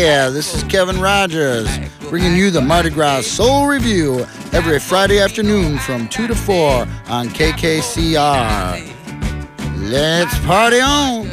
Yeah, this is Kevin Rogers, bringing you the Mardi Gras Soul Review every Friday afternoon from 2 to 4 on KKCR. Let's party on!